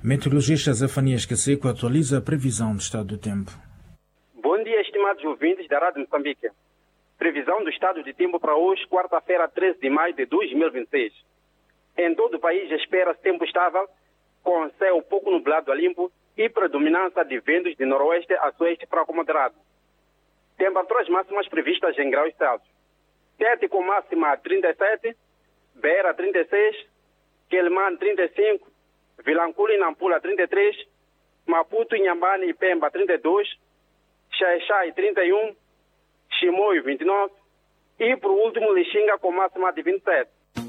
Meteorologista Zefanias Caseco atualiza a previsão do estado do tempo. Bom dia, estimados ouvintes da Rádio Moçambique. Previsão do estado de tempo para hoje, quarta-feira, 13 de maio de 2026. Em todo o país espera-se tempo estável, com céu pouco nublado a limpo e predominância de ventos de noroeste a sueste fraco moderado. Temperaturas máximas previstas em graus Celsius. Tete com máxima 37, Beira 36, Quelimane 35, Vilanculo e Nampula 33, Maputo, Inhambane e Pemba 32, Xaixai 31, Chimoio 29 e, por último, Lixinga com máxima de 27.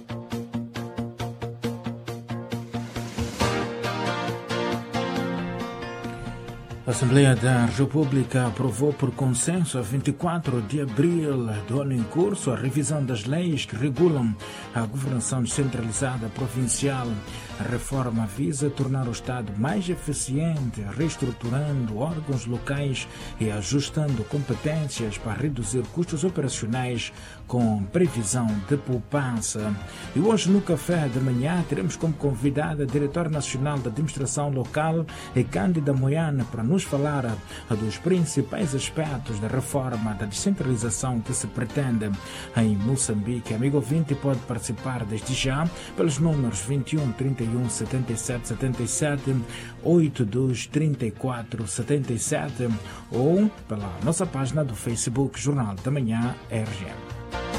A Assembleia da República aprovou por consenso a 24 de abril do ano em curso a revisão das leis que regulam a governação descentralizada provincial. A reforma visa tornar o Estado mais eficiente, reestruturando órgãos locais e ajustando competências para reduzir custos operacionais com previsão de poupança. E hoje no café da manhã teremos como convidada a Diretora Nacional da Administração Local, Cândida Moiana, para nos falar dos principais aspectos da reforma da descentralização que se pretende em Moçambique. Amigo ouvinte, pode participar desde já pelos números 21 31 77 77 82 34 77 ou pela nossa página do Facebook Jornal da Manhã RGM.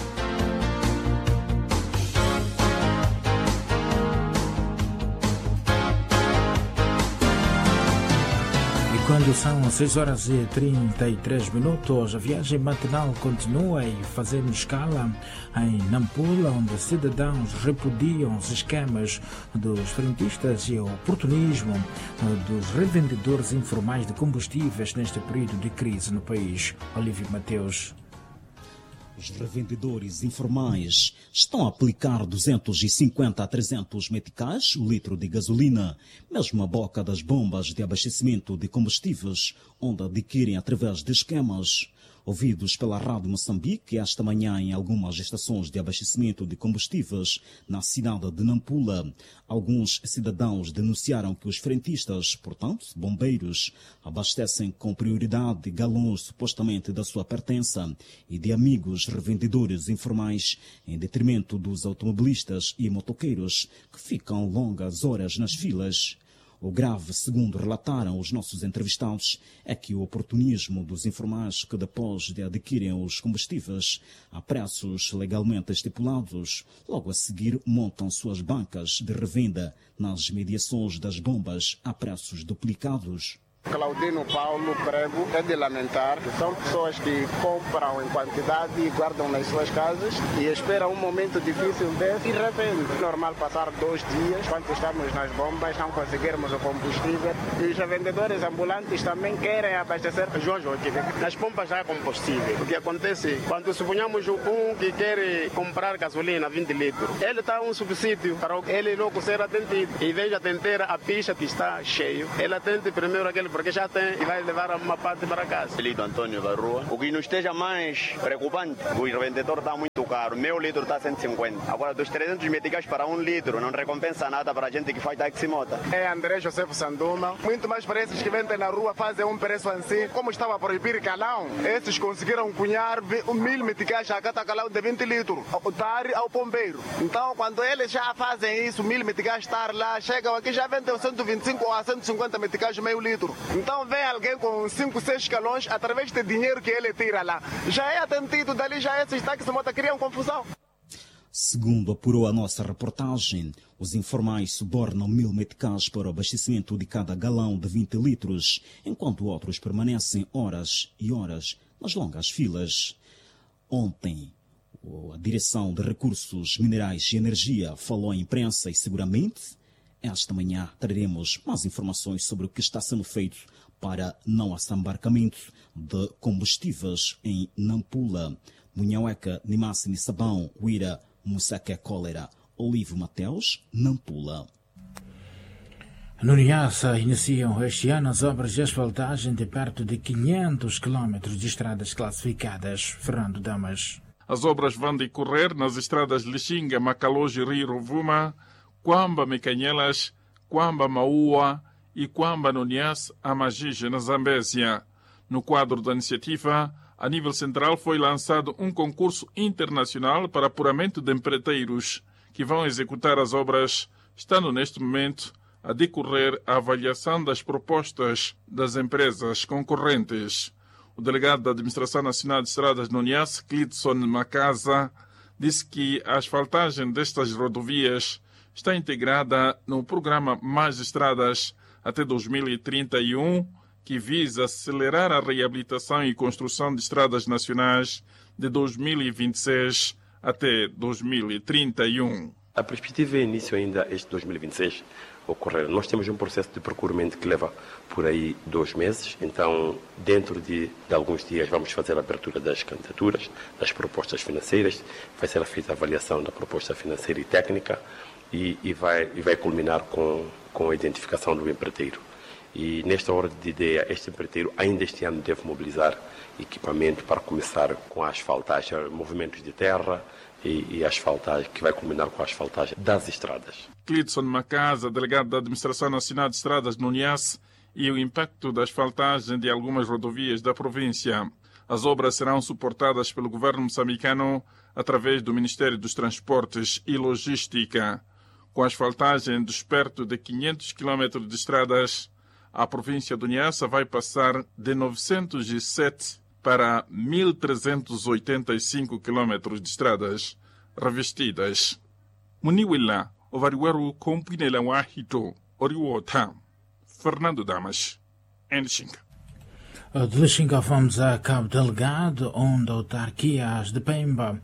Quando são 6 horas e 33 minutos, a viagem matinal continua e fazemos escala em Nampula, onde cidadãos repudiam os esquemas dos frentistas e o oportunismo dos revendedores informais de combustíveis neste período de crise no país. Olívio Mateus. Os revendedores informais estão a aplicar 250 a 300 meticais o litro de gasolina, mesmo a boca das bombas de abastecimento de combustíveis, onde adquirem através de esquemas. Ouvidos pela Rádio Moçambique esta manhã em algumas estações de abastecimento de combustíveis na cidade de Nampula, alguns cidadãos denunciaram que os frentistas, portanto bombeiros, abastecem com prioridade galões supostamente da sua pertença e de amigos revendedores informais, em detrimento dos automobilistas e motoqueiros que ficam longas horas nas filas. O grave, segundo relataram os nossos entrevistados, é que o oportunismo dos informais que depois de adquirem os combustíveis a preços legalmente estipulados, logo a seguir montam suas bancas de revenda nas mediações das bombas a preços duplicados. Claudino Paulo Prego, é de lamentar que são pessoas que compram em quantidade e guardam nas suas casas e esperam um momento difícil desse e revendem. É normal passar 2 dias, quando estamos nas bombas, não conseguirmos o combustível. E os vendedores ambulantes também querem abastecer nas bombas já é combustível. O que acontece, quando suponhamos um que quer comprar gasolina 20 litros, ele está um subsídio para ele logo ser atendido. Em vez de atender a pista que está cheio, ele atende primeiro aquele porque já tem e vai levar uma parte para casa. Lido Antônio da Rua. O que nos esteja mais preocupante, o revendedor está muito caro. Meu litro está 150. Agora, dos 300 meticais para 1 litro, não recompensa nada para a gente que faz taximota. É André José Sanduma. Muito mais para esses que vendem na rua fazem um preço assim. Como estava a proibir calão, esses conseguiram cunhar 1000 meticais a cada calão de 20 litros. Dar ao pombeiro. Então, quando eles já fazem isso, 1000 meticais estar lá, chegam aqui já vendem 125 a 150 meticais meio litro. Então vem alguém com 5, 6 calões através do dinheiro que ele tira lá. Já é atendido, dali já esses taxismotas criam confusão. Segundo apurou a nossa reportagem, os informais subornam 1000 meticais para o abastecimento de cada galão de 20 litros, enquanto outros permanecem horas e horas nas longas filas. Ontem, a Direção de Recursos Minerais e Energia falou à imprensa e seguramente esta manhã traremos mais informações sobre o que está sendo feito para não assambarcamento de combustíveis em Nampula, Munhaueca, Nimasse, Nissabão, Huira, Mussaque, Cólera, Olívio Mateus, Nampula. No Niassa iniciam este ano as obras de asfaltagem de perto de 500 quilómetros de estradas classificadas. Fernando Damas. As obras vão decorrer nas estradas Lixinga, Macaloji, Rio, Rovuma, Quamba, Mecanhelas, Kwamba Maua e Kwamba no Niassa, a Magige, na Zambésia. No quadro da iniciativa, a nível central foi lançado um concurso internacional para apuramento de empreiteiros que vão executar as obras, estando neste momento a decorrer a avaliação das propostas das empresas concorrentes. O delegado da Administração Nacional de Estradas no Niassa, Clidson Macasa, disse que a asfaltagem destas rodovias está integrada no programa Mais Estradas até 2031, que visa acelerar a reabilitação e construção de estradas nacionais de 2026 até 2031. A perspectiva é início ainda este 2026 ocorrer. Nós temos um processo de procuramento que leva por aí 2 meses, então dentro de alguns dias vamos fazer a abertura das candidaturas, das propostas financeiras, vai ser feita a avaliação da proposta financeira e técnica e vai culminar com a identificação do empreiteiro. E nesta ordem de ideia, este empreiteiro ainda este ano deve mobilizar equipamento para começar com a asfaltagem, movimentos de terra e asfaltagem, que vai culminar com a asfaltagem das estradas. Clidson Macasa, delegado da Administração Nacional de Estradas no Niassa, e o impacto da asfaltagem de algumas rodovias da província. As obras serão suportadas pelo governo moçambicano através do Ministério dos Transportes e Logística. Com a asfaltagem dos perto de 500 km de estradas, a província do Niassa vai passar de 907 para 1.385 km de estradas revestidas. Muniwila, Ovariwaru, Compinela Wahito, Oriwota, Fernando Damas, Enxinga. De Lixinga vamos a Cabo Delgado, onde autarquias de Pemba,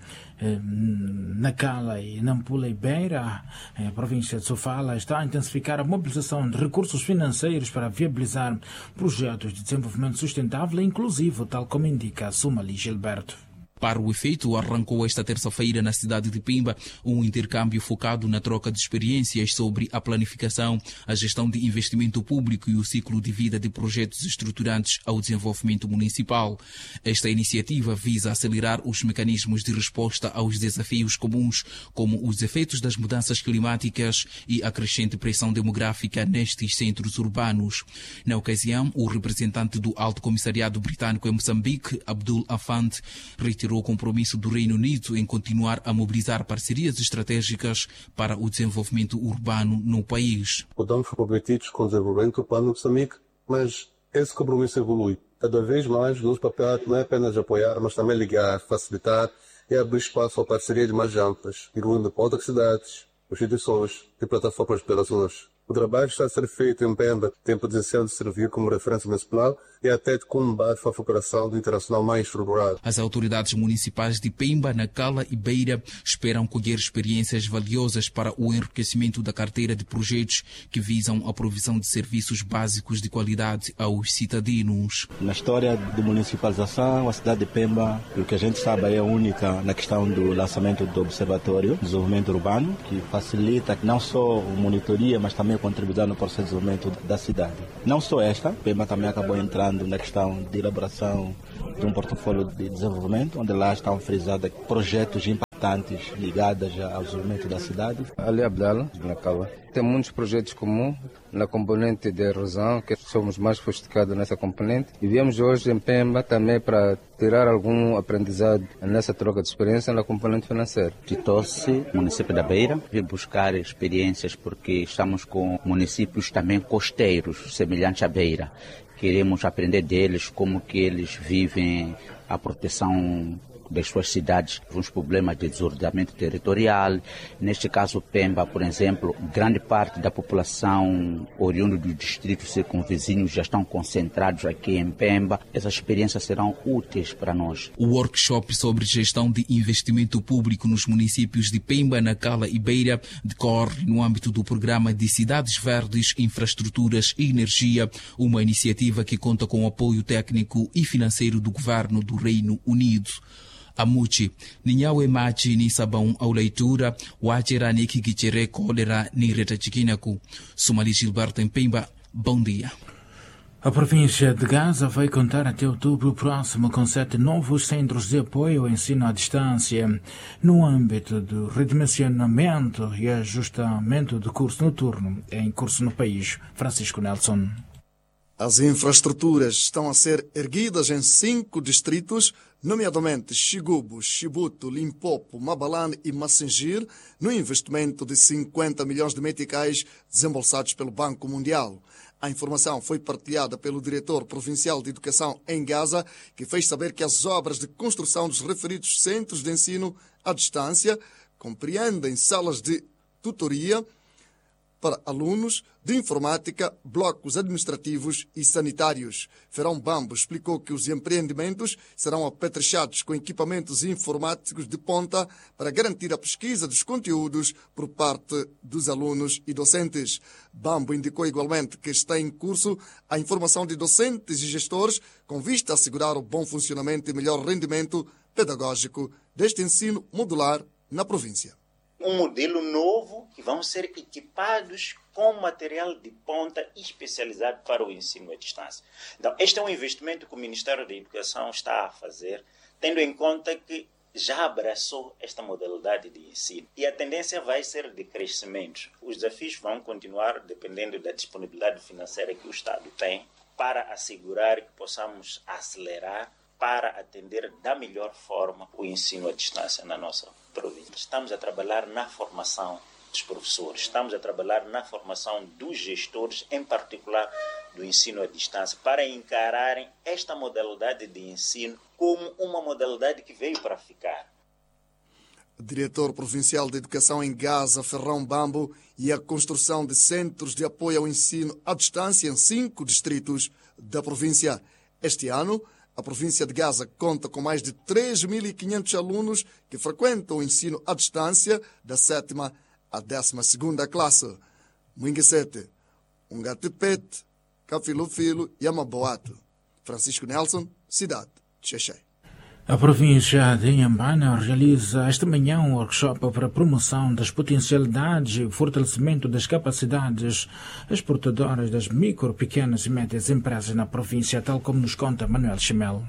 Nacala e Nampula e Beira, a província de Sofala, está a intensificar a mobilização de recursos financeiros para viabilizar projetos de desenvolvimento sustentável e inclusivo, tal como indica Sumali Gilberto. Para o efeito, arrancou esta terça-feira na cidade de Pemba um intercâmbio focado na troca de experiências sobre a planificação, a gestão de investimento público e o ciclo de vida de projetos estruturantes ao desenvolvimento municipal. Esta iniciativa visa acelerar os mecanismos de resposta aos desafios comuns, como os efeitos das mudanças climáticas e a crescente pressão demográfica nestes centros urbanos. Na ocasião, o representante do Alto Comissariado Britânico em Moçambique, Abdul Afand, reiterou o compromisso do Reino Unido em continuar a mobilizar parcerias estratégicas para o desenvolvimento urbano no país. Estamos comprometidos com o desenvolvimento urbano no Moçambique, mas esse compromisso evolui. Cada vez mais, o nosso papel não é apenas apoiar, mas também ligar, facilitar e abrir espaço a parcerias mais amplas, incluindo outras cidades, instituições e plataformas de operações. O trabalho está a ser feito em Pemba, tem potencial de servir como referência nacional e até de combate à facilitação do internacional mais estruturado. As autoridades municipais de Pemba, Nacala e Beira esperam colher experiências valiosas para o enriquecimento da carteira de projetos que visam a provisão de serviços básicos de qualidade aos cidadãos. Na história de municipalização, a cidade de Pemba, o que a gente sabe, é única na questão do lançamento do Observatório de Desenvolvimento Urbano, que facilita não só a monitoria, mas também contribuir no processo de desenvolvimento da cidade. Não só esta, Pemba também acabou entrando na questão de elaboração de um portfólio de desenvolvimento, onde lá estão frisados projetos impactantes ligados ao desenvolvimento da cidade. Ali Abdala, de Nacala. Tem muitos projetos comuns na componente de erosão, que somos mais sofisticados nessa componente. E viemos hoje em Pemba também para tirar algum aprendizado nessa troca de experiência na componente financeira. Citou-se o município da Beira, vir buscar experiências porque estamos com municípios também costeiros, semelhantes à Beira. Queremos aprender deles como que eles vivem a proteção das suas cidades, uns problemas de desordenamento territorial. Neste caso, Pemba, por exemplo, grande parte da população oriunda do distrito circunvizinho já estão concentrados aqui em Pemba. Essas experiências serão úteis para nós. O workshop sobre gestão de investimento público nos municípios de Pemba, Nacala e Beira decorre no âmbito do programa de Cidades Verdes, Infraestruturas e Energia, uma iniciativa que conta com o apoio técnico e financeiro do governo do Reino Unido. Amuchi, ninyawe machi ni sabão ao leitura, wachera ki gichere cólera ni reta chiquinaku. Sumali Gilberto em Pemba, bom dia. A província de Gaza vai contar até outubro próximo com 7 novos centros de apoio ao ensino à distância, no âmbito do redimensionamento e ajustamento do curso noturno em curso no país. Francisco Nelson. As infraestruturas estão a ser erguidas em 5 distritos, nomeadamente Xigubo, Xibuto, Limpopo, Mabalane e Massingir, no investimento de 50 milhões de meticais desembolsados pelo Banco Mundial. A informação foi partilhada pelo diretor provincial de Educação em Gaza, que fez saber que as obras de construção dos referidos centros de ensino à distância compreendem salas de tutoria para alunos de informática, blocos administrativos e sanitários. Ferão Bambo explicou que os empreendimentos serão apetrechados com equipamentos informáticos de ponta para garantir a pesquisa dos conteúdos por parte dos alunos e docentes. Bambo indicou igualmente que está em curso a informação de docentes e gestores com vista a assegurar o bom funcionamento e melhor rendimento pedagógico deste ensino modular na província. Um modelo novo que vão ser equipados com material de ponta especializado para o ensino à distância. Então, este é um investimento que o Ministério da Educação está a fazer, tendo em conta que já abraçou esta modalidade de ensino. E a tendência vai ser de crescimento. Os desafios vão continuar dependendo da disponibilidade financeira que o Estado tem para assegurar que possamos acelerar para atender da melhor forma o ensino à distância na nossa província. Estamos a trabalhar na formação dos professores, estamos a trabalhar na formação dos gestores, em particular do ensino à distância, para encararem esta modalidade de ensino como uma modalidade que veio para ficar. O diretor provincial de Educação em Gaza, Ferrão Bambo, e a construção de centros de apoio ao ensino à distância em 5 distritos da província. Este ano, a província de Gaza conta com mais de 3.500 alunos que frequentam o ensino à distância da 7ª à 12ª classe. Mwingisete, Ungatipete, Cafilofilo e Amaboato. Francisco Nelson, cidade de Xexé. A província de Inhambane realiza esta manhã um workshop para a promoção das potencialidades e fortalecimento das capacidades exportadoras das micro, pequenas e médias empresas na província, tal como nos conta Manuel Chimel.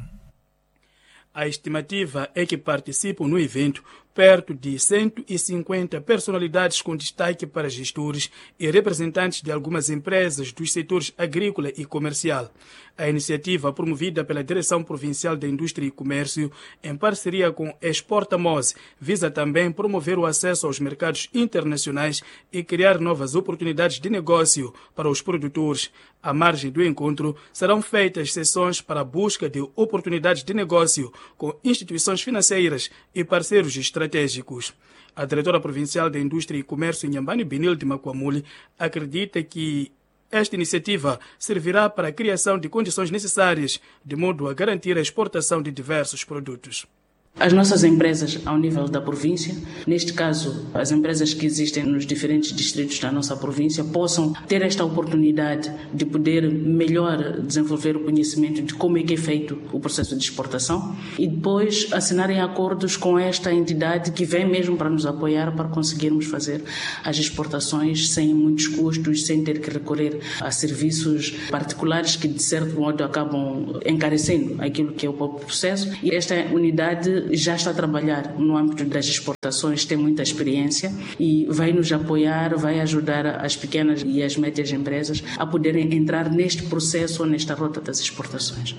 A estimativa é que participam no evento perto de 150 personalidades com destaque para gestores e representantes de algumas empresas dos setores agrícola e comercial. A iniciativa, promovida pela Direção Provincial da Indústria e Comércio, em parceria com Exporta Mose, visa também promover o acesso aos mercados internacionais e criar novas oportunidades de negócio para os produtores. À margem do encontro, serão feitas sessões para a busca de oportunidades de negócio com instituições financeiras e parceiros estratégicos. A diretora provincial da Indústria e Comércio, Inhambane Benilde Makwamuli, acredita que esta iniciativa servirá para a criação de condições necessárias de modo a garantir a exportação de diversos produtos. As nossas empresas ao nível da província, neste caso as empresas que existem nos diferentes distritos da nossa província, possam ter esta oportunidade de poder melhor desenvolver o conhecimento de como é que é feito o processo de exportação e depois assinarem acordos com esta entidade que vem mesmo para nos apoiar para conseguirmos fazer as exportações sem muitos custos, sem ter que recorrer a serviços particulares que de certo modo acabam encarecendo aquilo que é o próprio processo. E esta unidade já está a trabalhar no âmbito das exportações, tem muita experiência e vai nos apoiar, vai ajudar as pequenas e as médias empresas a poderem entrar neste processo ou nesta rota das exportações.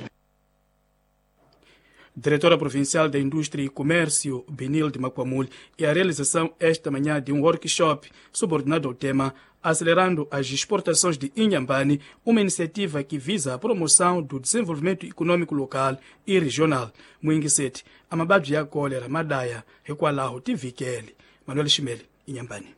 Diretora Provincial da Indústria e Comércio, Benilde Makwamuli, e a realização esta manhã de um workshop subordinado ao tema Acelerando as Exportações de Inhambane, uma iniciativa que visa a promoção do desenvolvimento econômico local e regional. Mwingisete, Amababji ya Kolera, Madaya, Rekwalahu, TVKL, Manuel Chimeli, Inhambane.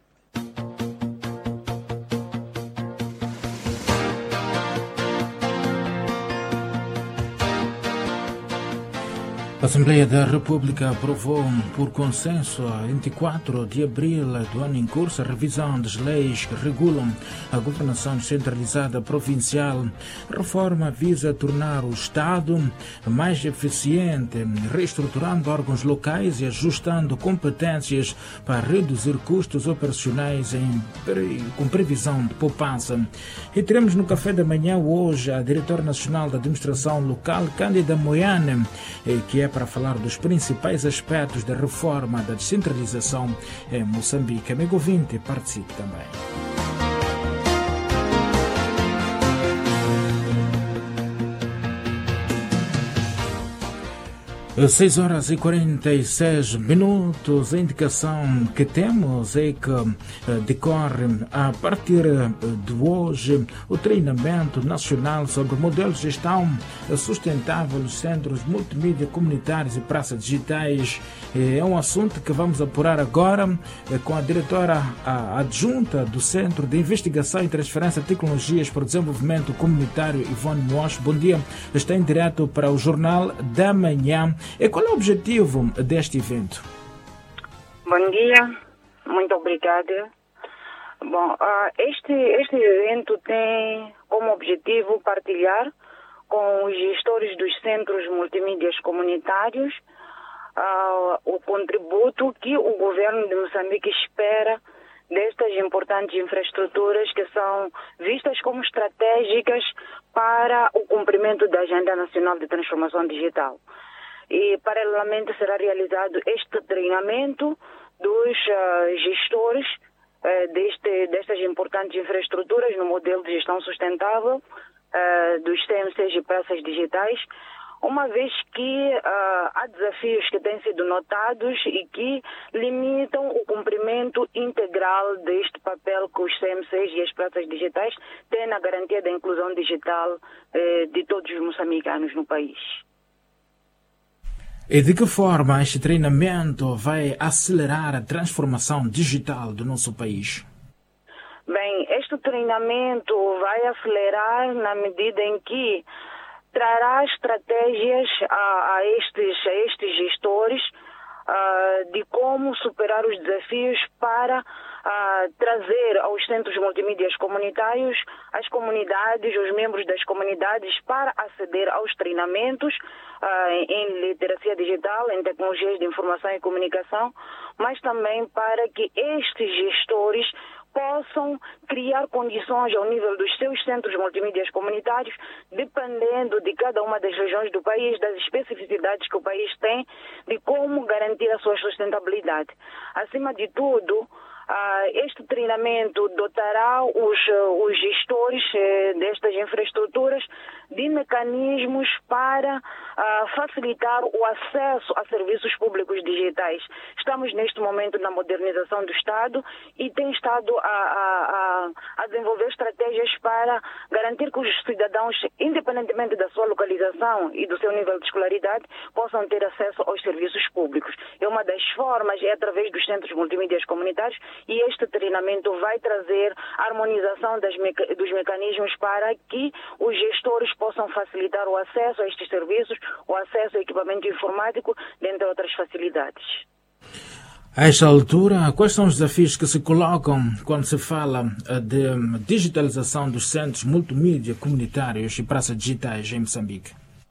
A Assembleia da República aprovou por consenso a 24 de abril do ano em curso a revisão das leis que regulam a governação descentralizada provincial. A reforma visa tornar o Estado mais eficiente, reestruturando órgãos locais e ajustando competências para reduzir custos operacionais com previsão de poupança. E teremos no café da manhã hoje a Diretora Nacional da Administração Local, Cândida Moiane, que é para falar dos principais aspectos da reforma da descentralização em Moçambique. Amigo ouvinte, participe também. 6 horas e 46 minutos. A indicação que temos é que decorre a partir de hoje o treinamento nacional sobre o modelo de gestão sustentável dos centros multimídia comunitários e praças digitais. É um assunto que vamos apurar agora com a diretora adjunta do Centro de Investigação e Transferência de Tecnologias para o Desenvolvimento Comunitário, Ivone Mosh. Bom dia, está em direto para o Jornal da Manhã. E qual é o objetivo deste evento? Bom dia, muito obrigada. Bom, este evento tem como objetivo partilhar com os gestores dos centros multimídias comunitários o contributo que o governo de Moçambique espera destas importantes infraestruturas que são vistas como estratégicas para o cumprimento da Agenda Nacional de Transformação Digital. E, paralelamente, será realizado este treinamento dos gestores destas importantes infraestruturas no modelo de gestão sustentável dos CMCs e praças digitais, uma vez que há desafios que têm sido notados e que limitam o cumprimento integral deste papel que os CMCs e as praças digitais têm na garantia da inclusão digital de todos os moçambicanos no país. E de que forma este treinamento vai acelerar a transformação digital do nosso país? Bem, este treinamento vai acelerar na medida em que trará estratégias a estes gestores de como superar os desafios para trazer aos centros multimídias comunitários as comunidades, os membros das comunidades para aceder aos treinamentos em literacia digital, em tecnologias de informação e comunicação, mas também para que estes gestores possam criar condições ao nível dos seus centros multimídias comunitários, dependendo de cada uma das regiões do país, das especificidades que o país tem, de como garantir a sua sustentabilidade. Acima de tudo, este treinamento dotará os gestores destas infraestruturas de mecanismos para facilitar o acesso a serviços públicos digitais. Estamos neste momento na modernização do Estado e tem estado a desenvolver estratégias para garantir que os cidadãos, independentemente da sua localização e do seu nível de escolaridade, possam ter acesso aos serviços públicos. E uma das formas é através dos centros multimídias comunitários, e este treinamento vai trazer a harmonização dos mecanismos para que os gestores possam facilitar o acesso a estes serviços, o acesso ao equipamento informático, dentre outras facilidades. A esta altura, quais são os desafios que se colocam quando se fala de digitalização dos centros multimídia comunitários e praças digitais em Moçambique?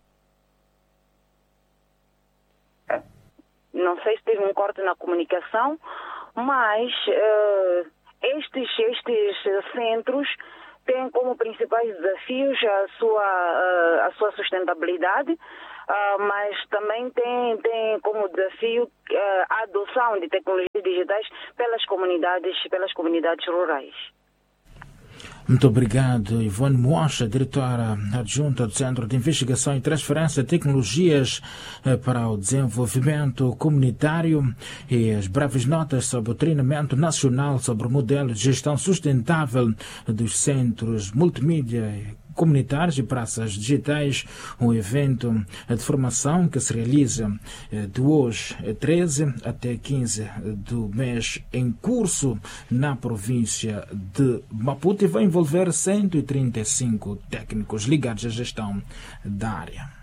Não sei se teve um corte na comunicação, mas estes centros têm como principais desafios a sua sustentabilidade, mas também tem como desafio a adoção de tecnologias digitais pelas comunidades rurais. Muito obrigado, Ivone Mocha, diretora adjunta do Centro de Investigação e Transferência de Tecnologias para o Desenvolvimento Comunitário, e as breves notas sobre o treinamento nacional sobre o modelo de gestão sustentável dos centros multimídia comunitários e praças digitais, um evento de formação que se realiza de hoje 13 até 15 do mês em curso na província de Maputo, e vai envolver 135 técnicos ligados à gestão da área.